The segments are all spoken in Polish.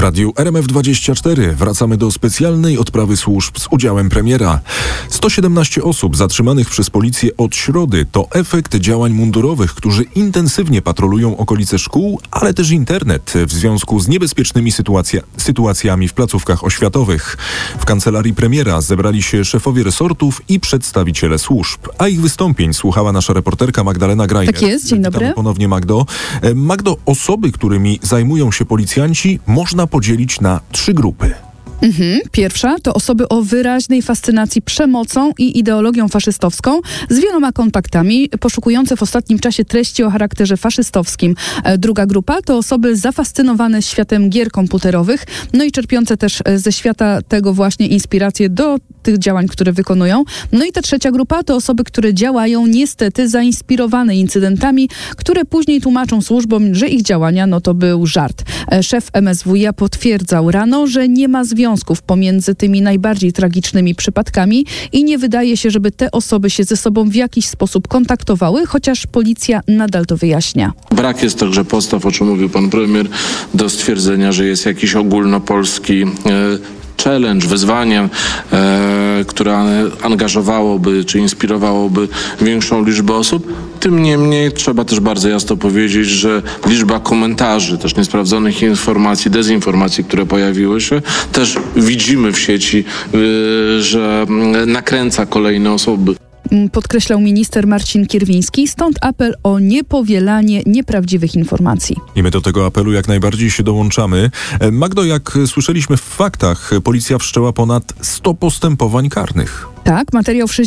radiu RMF24 wracamy do specjalnej odprawy służb z udziałem premiera. 117 osób zatrzymanych przez policję od środy to efekt działań mundurowych, którzy intensywnie patrolują okolice szkół, ale też internet w związku z niebezpiecznymi sytuacjami w placówkach oświatowych. W kancelarii premiera zebrali się szefowie resortów i przedstawiciele służb, a ich wystąpień słuchała nasza reporterka Magdalena Greiner. Tak jest, dzień dobry. Witamy ponownie, Magdo. Magdo, osoby, którymi zajmują się policjanci, można podzielić na 3 grupy. Pierwsza to osoby o wyraźnej fascynacji przemocą i ideologią faszystowską z wieloma kontaktami, poszukujące w ostatnim czasie treści o charakterze faszystowskim. Druga grupa to osoby zafascynowane światem gier komputerowych, no i czerpiące też ze świata tego właśnie inspiracje do tych działań, które wykonują. No i ta trzecia grupa to osoby, które działają niestety zainspirowane incydentami, które później tłumaczą służbom, że ich działania to był żart. Szef MSWiA potwierdzał rano, że nie ma związków pomiędzy tymi najbardziej tragicznymi przypadkami i nie wydaje się, żeby te osoby się ze sobą w jakiś sposób kontaktowały, chociaż policja nadal to wyjaśnia. Brak jest także podstaw, o czym mówił pan premier, do stwierdzenia, że jest jakiś ogólnopolski challenge, wyzwanie, które angażowałoby czy inspirowałoby większą liczbę osób. Tym niemniej trzeba też bardzo jasno powiedzieć, że liczba komentarzy, też niesprawdzonych informacji, dezinformacji, które pojawiły się, też widzimy w sieci, że nakręca kolejne osoby. Podkreślał minister Marcin Kierwiński, stąd apel o niepowielanie nieprawdziwych informacji. I my do tego apelu jak najbardziej się dołączamy. Magdo, jak słyszeliśmy w faktach, policja wszczęła ponad 100 postępowań karnych. Tak, materiał w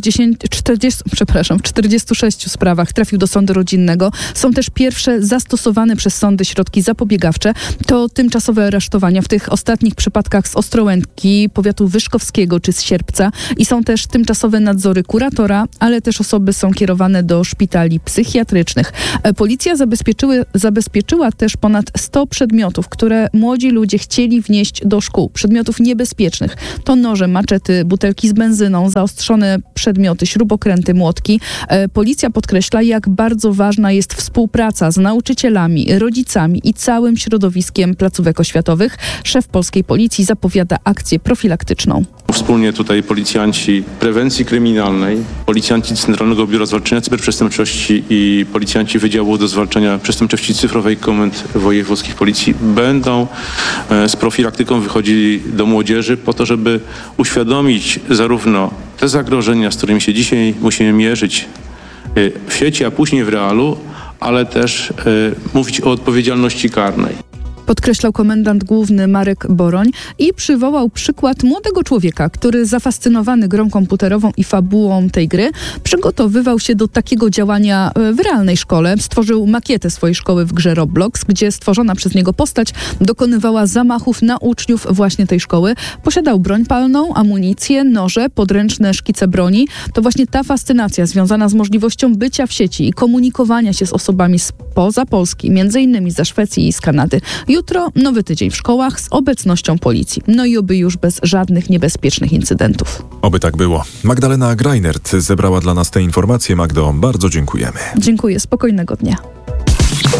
46 sprawach trafił do sądu rodzinnego. Są też pierwsze zastosowane przez sądy środki zapobiegawcze. To tymczasowe aresztowania w tych ostatnich przypadkach z Ostrołęki, powiatu wyszkowskiego czy z Sierpca. I są też tymczasowe nadzory kuratora, ale też osoby są kierowane do szpitali psychiatrycznych. Policja zabezpieczyła też ponad 100 przedmiotów, które młodzi ludzie chcieli wnieść do szkół. Przedmiotów niebezpiecznych. To noże, maczety, butelki z benzyną, zaostrzone przedmioty, śrubokręty, młotki. Policja podkreśla, jak bardzo ważna jest współpraca z nauczycielami, rodzicami i całym środowiskiem placówek oświatowych. Szef polskiej policji zapowiada akcję profilaktyczną. Wspólnie tutaj policjanci prewencji kryminalnej, policjanci Centralnego Biura Zwalczania Cyberprzestępczości i policjanci Wydziału do Zwalczania Przestępczości Cyfrowej Komend Wojewódzkich Policji będą z profilaktyką wychodzili do młodzieży po to, żeby uświadomić zarówno te zagrożenia, z którymi się dzisiaj musimy mierzyć w sieci, a później w realu, ale też mówić o odpowiedzialności karnej. Podkreślał komendant główny Marek Boroń i przywołał przykład młodego człowieka, który zafascynowany grą komputerową i fabułą tej gry przygotowywał się do takiego działania w realnej szkole. Stworzył makietę swojej szkoły w grze Roblox, gdzie stworzona przez niego postać dokonywała zamachów na uczniów właśnie tej szkoły. Posiadał broń palną, amunicję, noże, podręczne szkice broni. To właśnie ta fascynacja związana z możliwością bycia w sieci i komunikowania się z osobami spoza Polski, między innymi ze Szwecji i z Kanady. Jutro nowy tydzień w szkołach z obecnością policji. No i oby już bez żadnych niebezpiecznych incydentów. Oby tak było. Magdalena Greiner zebrała dla nas te informacje. Magdo, bardzo dziękujemy. Dziękuję, spokojnego dnia.